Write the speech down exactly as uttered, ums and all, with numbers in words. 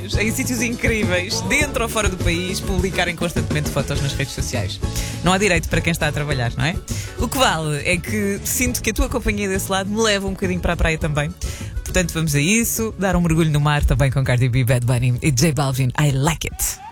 velhos, em sítios incríveis, dentro ou fora do país, publicarem constantemente fotos nas redes sociais. Não há direito para quem está a trabalhar, não é? O que vale é que sinto que a tua companhia desse lado me leva um bocadinho para a praia também. Portanto, vamos a isso, dar um mergulho no mar também com Cardi B, Bad Bunny e J Balvin. I like it.